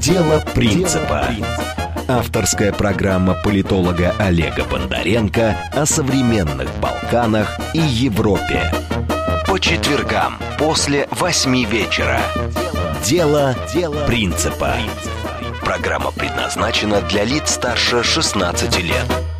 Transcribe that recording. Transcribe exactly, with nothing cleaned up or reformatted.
Дело принципа. Авторская программа политолога Олега Бондаренко о современных Балканах и Европе. По четвергам после восьми вечера. Дело принципа. Программа предназначена для лиц старше шестнадцати лет.